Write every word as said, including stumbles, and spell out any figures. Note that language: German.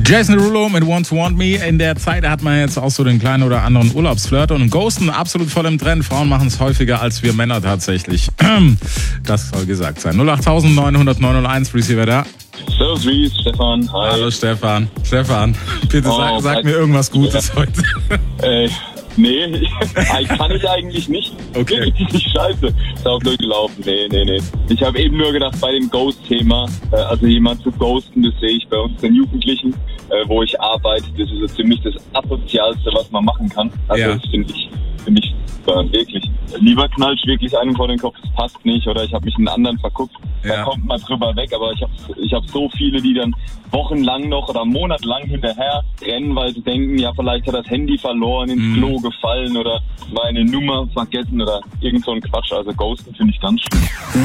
Jason Derulo mit Want to Want Me. In der Zeit hat man jetzt auch so den kleinen oder anderen Urlaubsflirt und Ghosten absolut voll im Trend. Frauen machen es häufiger als wir Männer tatsächlich. Das soll gesagt sein. null acht neun null null neun null eins, Receiver da. Servus, Ries, Stefan. Hi. Hallo Stefan. Stefan, bitte oh, sag, sag mir irgendwas Gutes ja. heute. Äh, nee, kann ich eigentlich nicht. Okay. Richtig scheiße. Ist auch blöd gelaufen. Nee, nee, nee. Ich habe eben nur gedacht, bei dem Ghost-Thema, äh, also jemand zu ghosten, das sehe ich bei uns den Jugendlichen, äh, wo ich arbeite. Das ist so ziemlich das Asozialste, was man machen kann. Also ja. das finde ich, finde ich äh, wirklich. Lieber knallst wirklich einem vor den Kopf, das passt nicht, oder ich habe mich in einen anderen verguckt. Ja. Da kommt man drüber weg, aber ich habe ich hab so viele, die dann wochenlang noch oder monatelang hinterher rennen, weil sie denken, ja, vielleicht hat das Handy verloren, ins mm. Klo gefallen oder meine Nummer vergessen oder irgend so ein Quatsch. Also Ghosten finde ich ganz schlimm.